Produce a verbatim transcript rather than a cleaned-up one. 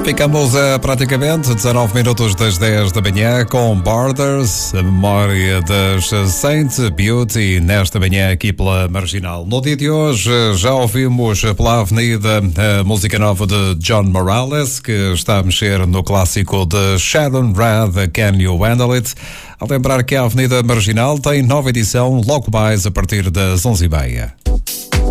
Ficamos a praticamente dezanove minutos das dez da manhã com Borders, a memória das Saint Beauty, nesta manhã aqui pela Marginal. No dia de hoje já ouvimos pela Avenida a música nova de John Morales, que está a mexer no clássico de Sharon Rad, Can You Handle It? A lembrar que a Avenida Marginal tem nova edição logo mais a partir das onze e meia.